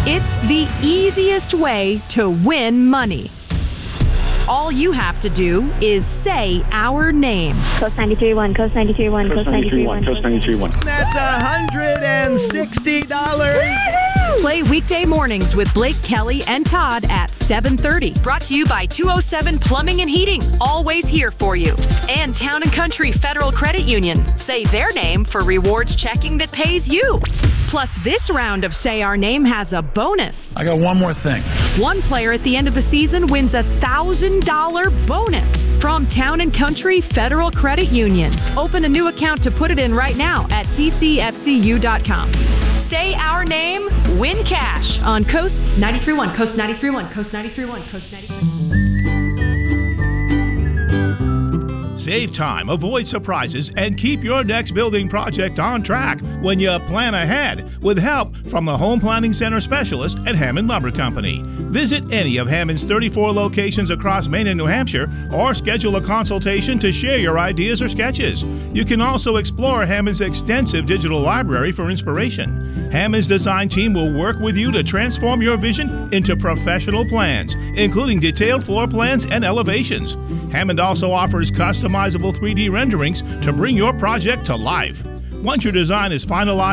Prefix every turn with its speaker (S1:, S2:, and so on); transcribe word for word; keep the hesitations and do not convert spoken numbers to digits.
S1: It's the easiest way to win money. All you have to do is say our name.
S2: Coast ninety-three point one, Coast ninety-three point one, Coast ninety-three point one,
S3: Coast ninety-three point one.
S4: That's one hundred sixty dollars.
S1: Play weekday mornings with Blake, Kelly, and Todd at seven thirty. Brought to you by two oh seven Plumbing and Heating. Always here for you. And Town and Country Federal Credit Union. Say their name for rewards checking that pays you. Plus, this round of Say Our Name has a bonus.
S5: I got one more thing.
S1: One player at the end of the season wins a one thousand dollars bonus from Town and Country Federal Credit Union. Open a new account to put it in right now at T C F C U dot com. Say our name, win cash on Coast ninety-three point one, Coast ninety-three point one, Coast ninety-three point one, Coast ninety-three point one.
S6: Save time, avoid surprises, and keep your next building project on track when you plan ahead with help from the Home Planning Center specialist at Hammond Lumber Company. Visit any of Hammond's thirty-four locations across Maine and New Hampshire or schedule a consultation to share your ideas or sketches. You can also explore Hammond's extensive digital library for inspiration. Hammond's design team will work with you to transform your vision into professional plans, including detailed floor plans and elevations. Hammond also offers customizable three D renderings to bring your project to life. Once your design is finalized